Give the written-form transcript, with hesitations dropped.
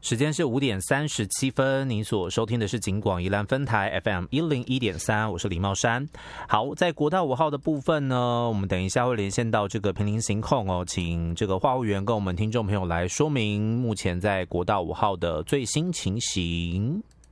时间是5:37，您所收听的是警广宜兰分台 FM 101.3，我是李茂山。好，在国道5号的部分呢，我们等一下会连线到这个坪林行控哦，请这个话务员跟我们听众朋友来说明目前在国道5号的最新情形。